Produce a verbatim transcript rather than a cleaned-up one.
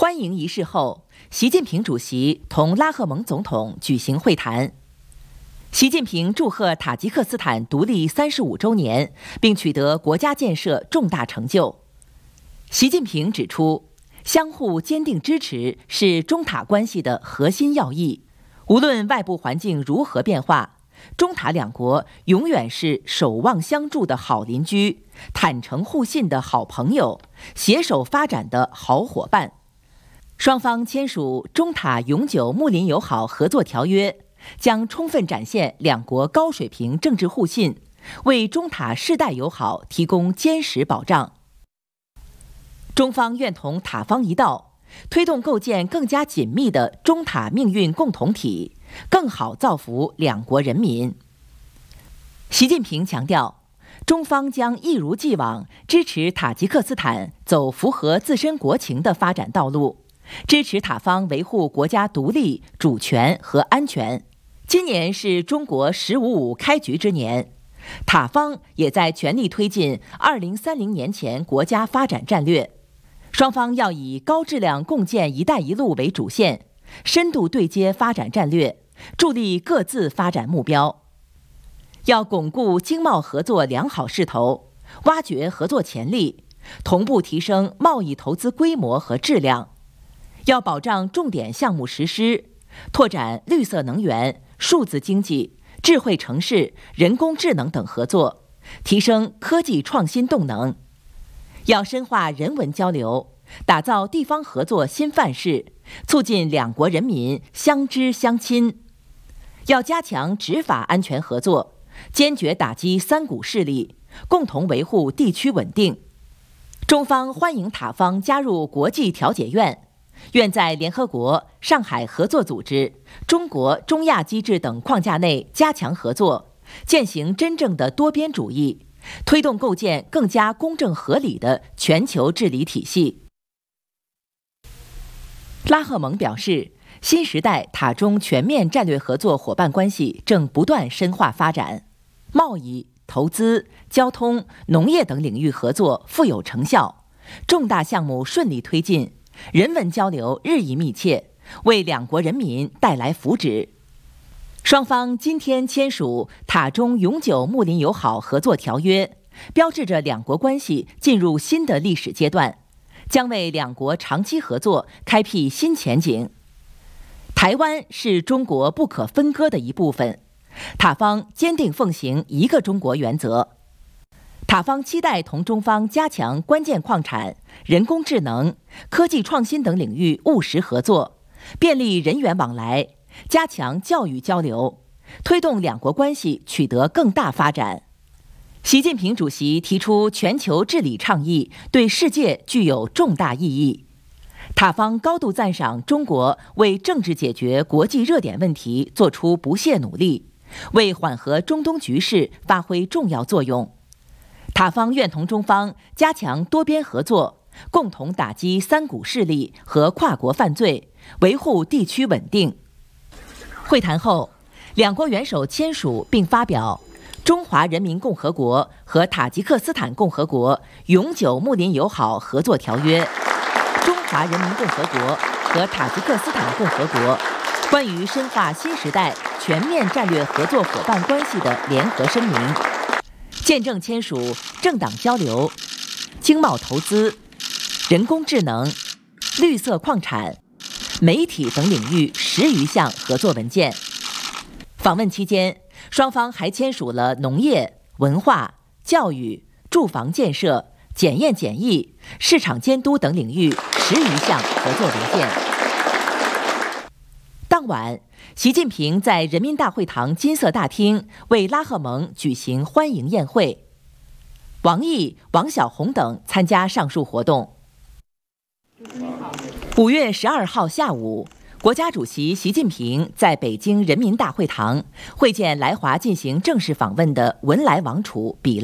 欢迎仪式后，习近平主席同拉赫蒙总统举行会谈。习近平祝贺塔吉克斯坦独立三十五周年，并取得国家建设重大成就。习近平指出，相互坚定支持是中塔关系的核心要义。无论外部环境如何变化，中塔两国永远是守望相助的好邻居，坦诚互信的好朋友，携手发展的好伙伴。双方签署中塔永久睦邻友好合作条约，将充分展现两国高水平政治互信，为中塔世代友好提供坚实保障。中方愿同塔方一道，推动构建更加紧密的中塔命运共同体，更好造福两国人民。习近平强调，中方将一如既往支持塔吉克斯坦走符合自身国情的发展道路，支持塔方维护国家独立、主权和安全。今年是中国“十五五”开局之年，塔方也在全力推进二零三零年前国家发展战略。双方要以高质量共建“一带一路”为主线，深度对接发展战略，助力各自发展目标。要巩固经贸合作良好势头，挖掘合作潜力，同步提升贸易投资规模和质量。要保障重点项目实施，拓展绿色能源、数字经济、智慧城市、人工智能等合作，提升科技创新动能。要深化人文交流，打造地方合作新范式，促进两国人民相知相亲。要加强执法安全合作，坚决打击三股势力，共同维护地区稳定。中方欢迎塔方加入国际调解院，愿在联合国、上海合作组织、中国中亚机制等框架内加强合作，践行真正的多边主义，推动构建更加公正合理的全球治理体系。拉赫蒙表示，新时代塔中全面战略合作伙伴关系正不断深化发展，贸易、投资、交通、农业等领域合作富有成效，重大项目顺利推进，人文交流日益密切，为两国人民带来福祉。双方今天签署塔中永久睦邻友好合作条约，标志着两国关系进入新的历史阶段，将为两国长期合作开辟新前景。台湾是中国不可分割的一部分，塔方坚定奉行一个中国原则。塔方期待同中方加强关键矿产、人工智能、科技创新等领域务实合作，便利人员往来，加强教育交流，推动两国关系取得更大发展。习近平主席提出全球治理倡议，对世界具有重大意义。塔方高度赞赏中国为政治解决国际热点问题做出不懈努力，为缓和中东局势发挥重要作用。塔方愿同中方加强多边合作，共同打击三股势力和跨国犯罪，维护地区稳定。会谈后，两国元首签署并发表《中华人民共和国和塔吉克斯坦共和国永久睦邻友好合作条约》《中华人民共和国和塔吉克斯坦共和国关于深化新时代全面战略合作伙伴关系的联合声明》，见证签署政党交流、经贸投资、人工智能、绿色矿产、媒体等领域十余项合作文件。访问期间，双方还签署了农业、文化、教育、住房建设、检验检疫、市场监督等领域十余项合作文件。当晚，习近平在人民大会堂金色大厅为拉赫蒙举行欢迎宴会，王毅、王晓红等参加上述活动。五月十二号下午，国家主席习近平在北京人民大会堂会见来华进行正式访问的文莱王储比